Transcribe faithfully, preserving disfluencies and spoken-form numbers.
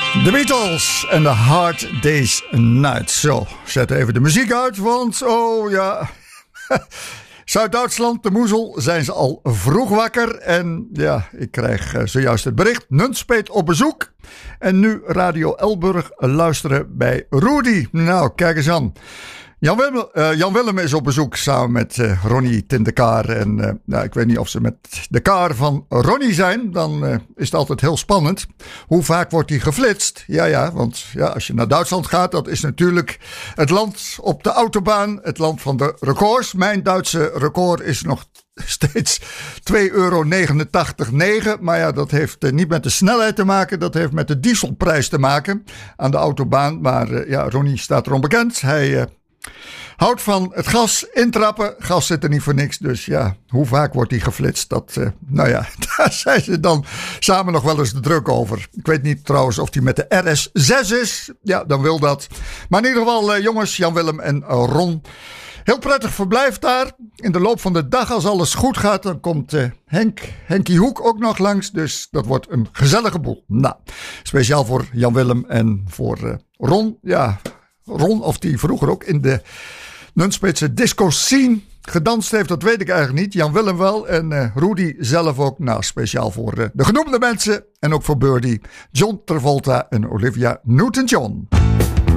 The Beatles en The Hard Day's Night. Zo, zet even de muziek uit, want oh ja... Zuid-Duitsland, de Moezel, zijn ze al vroeg wakker. En ja, ik krijg zojuist het bericht. Nunspeet op bezoek. En nu Radio Elburg luisteren bij Rudy. Nou, kijk eens aan. Jan Willem, uh, Jan Willem is op bezoek samen met uh, Ronnie Tindekaar. En uh, nou, ik weet niet of ze met de kaar van Ronnie zijn. Dan uh, is het altijd heel spannend. Hoe vaak wordt die geflitst? Ja, ja, want ja, als je naar Duitsland gaat, dat is natuurlijk het land op de autobaan. Het land van de records. Mijn Duitse record is nog steeds twee euro negenentachtig komma negen. Maar ja, dat heeft uh, niet met de snelheid te maken. Dat heeft met de dieselprijs te maken aan de autobaan. Maar uh, ja, Ronnie staat erom bekend. Hij... Uh, Houdt van het gas intrappen. Gas zit er niet voor niks. Dus ja, hoe vaak wordt die geflitst? Dat, uh, nou ja, daar zijn ze dan samen nog wel eens de druk over. Ik weet niet trouwens of die met de R S zes is. Ja, dan wil dat. Maar in ieder geval, uh, jongens, Jan Willem en uh, Ron. Heel prettig verblijf daar. In de loop van de dag, als alles goed gaat, dan komt uh, Henk, Henkie Hoek ook nog langs. Dus dat wordt een gezellige boel. Nou, speciaal voor Jan Willem en voor uh, Ron. Ja, Ron, of die vroeger ook in de Nunspeetse disco scene gedanst heeft, dat weet ik eigenlijk niet. Jan Willem wel en uh, Rudy zelf ook. Nou, speciaal voor uh, de genoemde mensen en ook voor Birdie, John Travolta en Olivia Newton-John.